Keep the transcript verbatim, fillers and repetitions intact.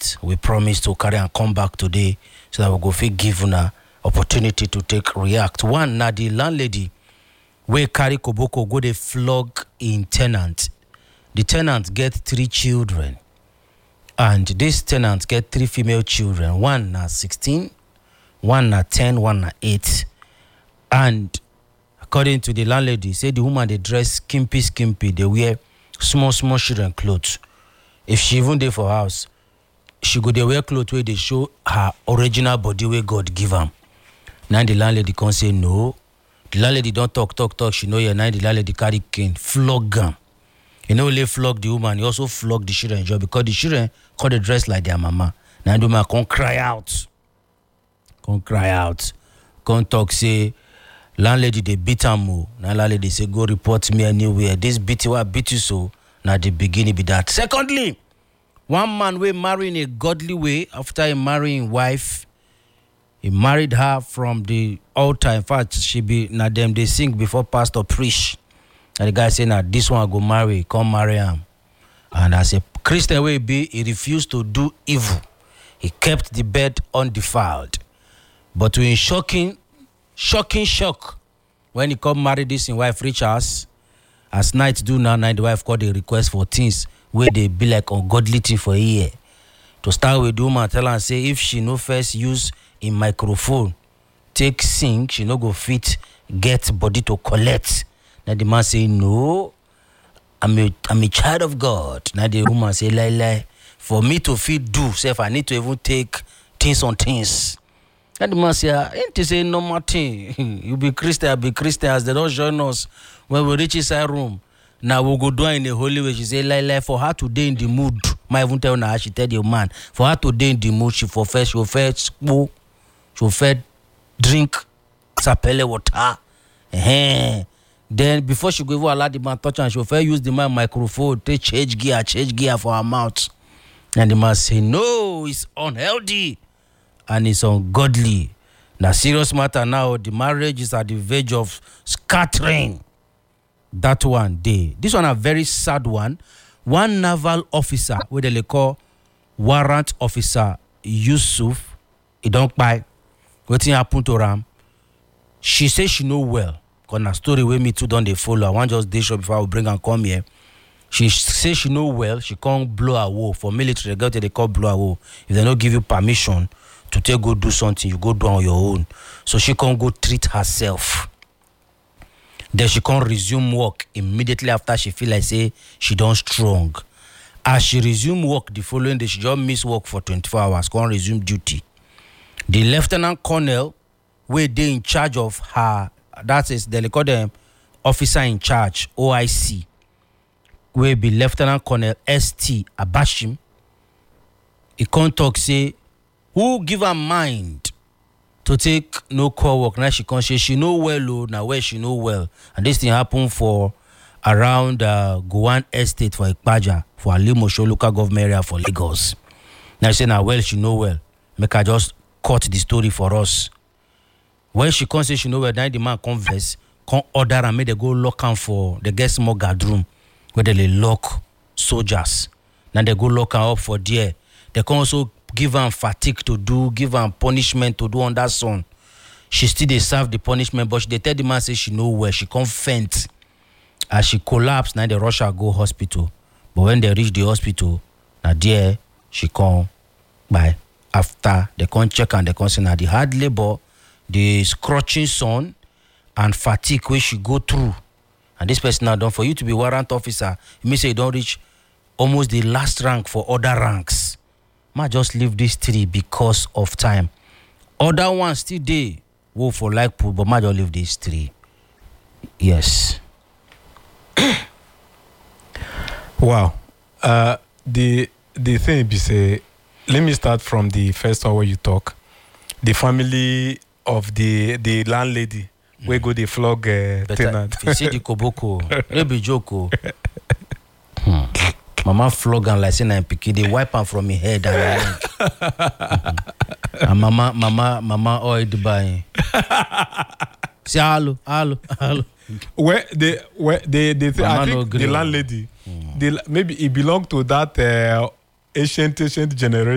gist. We promise to carry and come back today so that we go fit give una opportunity to take react. One, na the landlady wey carry koboko go dey flog in tenant. The tenant get three children, and this tenant get three female children. One na sixteen, one na ten, one na eight. And according to the landlady, say the woman dey dress skimpy skimpy, they wear small small children clothes. If she even dey for house, she go dey wear clothes where they show her original body where God give am. Now the landlady can say no. The landlady don't talk talk talk. She know yeah. Now the landlady carry cane flog am. You know, only flog the woman, he also flog the children job because the children call the dress like their mama. Now the woman can cry out, can cry out, can talk say. Landlady they beat am o. Now landlady say go report me anywhere. This beat you beat you so. Now the beginning be that. Secondly, one man we marry in a godly way after he marrying wife. He married her from the altar. In fact, she be now them they sing before pastor preach. And the guy say now this one go marry, come marry him. And as a Christian way be, he refused to do evil. He kept the bed undefiled. But to his shocking Shocking shock when he come marry this in wife reach us as night do now. Night the wife called a request for things where they be like ungodly thing for a year. To start with, the woman tell her say if she no first use a microphone, take sing, she no go fit get body to collect. Now the man say no, I'm a I'm a child of God. Now the woman say lie lie. For me to fit do, say if I need to even take things on things. And the man say, ain't say normal thing. You be Christian, I be Christian. As they don't join us when we reach inside room. Now we go down in the holy way. She say, like, like, for her today in the mood. My even tell her, she tell the man, for her today in the mood, she for first, she will first go, she will first drink sapele water. Uh-huh. Then before she go even allow the man touch her, she will first use the man microphone, take change gear, change gear for her mouth. And the man say, no, it's unhealthy. And it's ungodly. Now, serious matter now, the marriage is at the verge of scattering. That one day. This one a very sad one. One naval officer, where they call warrant officer Yusuf, he don't buy. What happened to Ram? She says she know well. Because a story with me too don't they follow. I want just day show before I will bring and come here. She says she know well. She can't blow a wall. For military, they, they call blow a wall. If they don't give you permission to take go do something, you go do on your own. So she can't go treat herself. Then she can't resume work immediately after she feel like say she done strong. As she resume work the following day, she just miss work for twenty-four hours, can't resume duty. The lieutenant colonel, where they in charge of her, that is, they call them officer in charge, O I C, where be Lieutenant Colonel S T Abashim, he can't talk say, who give her mind to take no call work? Now she can't say she know well, oh, now where she know well. And this thing happened for around uh, Gowan Estate for Ikpaja, for Alimosho local government area for Lagos. Now she say now well, she know well. Make her just cut the story for us. When she can't say she know well, then the man converse, can't order and make they go lock am for the guest small guard room where they lock soldiers. Now they go lock her up for there. They can also give her fatigue to do, give her punishment to do on that son. She still they serve the punishment, but she they tell the man say she know where she can't faint. As she collapsed, now they rush her go hospital. But when they reach the hospital, now there she come by. After they can't check and they can't say now the hard labor, the scorching sun, and fatigue where she go through. And this person now done for you to be warrant officer, it means say you don't reach almost the last rank for other ranks. Ma just leave this three because of time. Other ones still they wo for like put, but ma just leave these three. Yes. Wow. Uh, the the thing be say, let me start from the first one where you talk. The family of the the landlady mm. where go the flog uh, tenant. If you see the koboko, no be joke. hmm. Mama flog and like saying I'm picky. They wipe her from her head and her leg. mm-hmm. And mama, mama, mama, oil the buy. Say hello, hello, hello. Where the where the the th- I think the landlady, mm. the maybe it belonged to that uh, ancient ancient generation.